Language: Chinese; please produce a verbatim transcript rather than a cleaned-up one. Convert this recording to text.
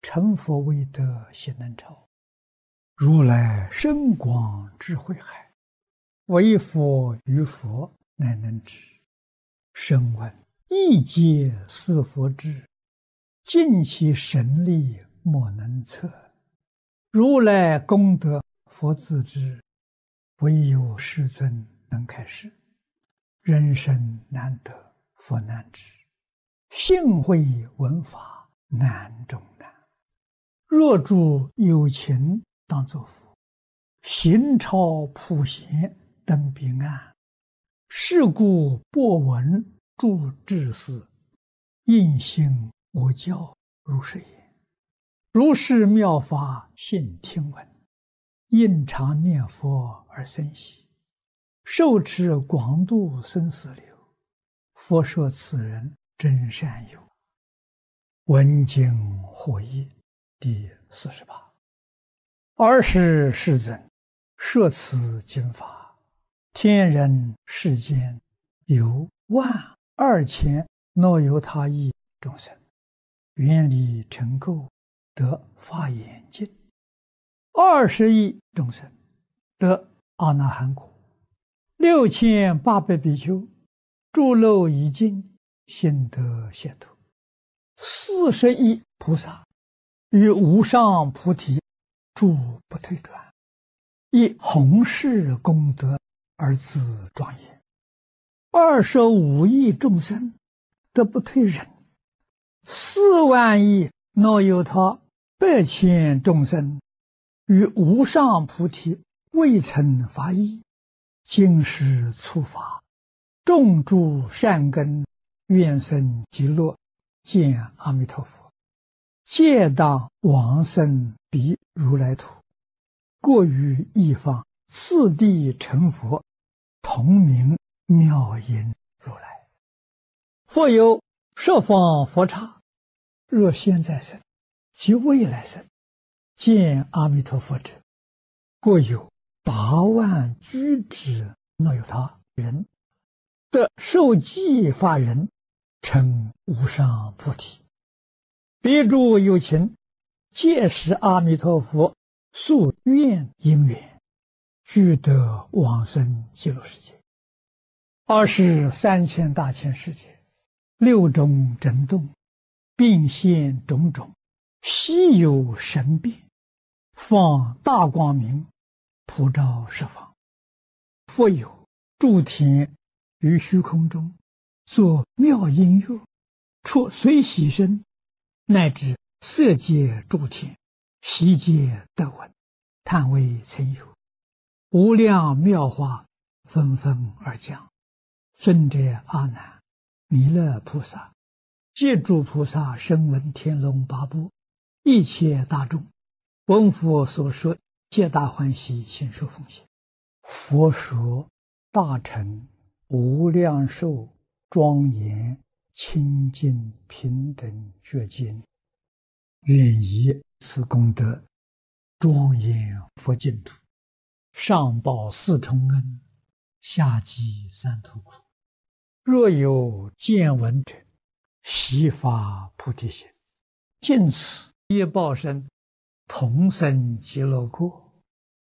成佛为德性能超，如来深广智慧海，唯佛于佛乃能知。声闻一皆是佛智，尽其神力莫能测。如来功德佛自知，唯有世尊能开示。人生难得佛难知，幸会闻法难中难。若诸有情当作佛，行超普贤登彼岸。是故播闻诸智士，应信我教如是言。如是妙法信听闻，应常念佛而生喜。受持广度生死流，佛说此人真善友。闻经获益第四十八。尔时世尊摄此经法，天人世间有万二千若由他亿众生，愿力成垢，得法眼净。二十亿众生得阿那含果，六千八百比丘诸漏已尽，心得解脱。四十亿菩萨于无上菩提诸不退转，以弘誓功德而自庄严。二十五亿众生得不退忍，四万亿若有他百千众生于无上菩提未曾发意，今世触法，种诸善根，愿生极乐，见阿弥陀佛，皆当往生彼如来土，过于一方，次第成佛，同名妙音如来。复有十方佛刹，若现在生及未来生，见阿弥陀佛者，过有八万居之若有他人，得受记法人，成无上菩提。彼诸有情，皆是阿弥陀佛宿愿因缘，俱得往生极乐世界。二十三千大千世界，六种震动，并现种种，稀有神变，放大光明，普照十方。复有诸天于虚空中，作妙音乐，出随喜声，乃至色界诸天，悉皆得闻，叹为曾有。无量妙法纷纷而降。尊者阿难、弥勒菩萨、借诸菩萨声闻天龙八部一切大众，闻佛所说，皆大欢喜，信受奉献。佛说大乘无量寿庄严清净平等觉经，愿以此功德庄严佛净土，上报四重恩，下济三途苦。若有见闻者，悉发菩提心，尽此业报身，同生极乐国。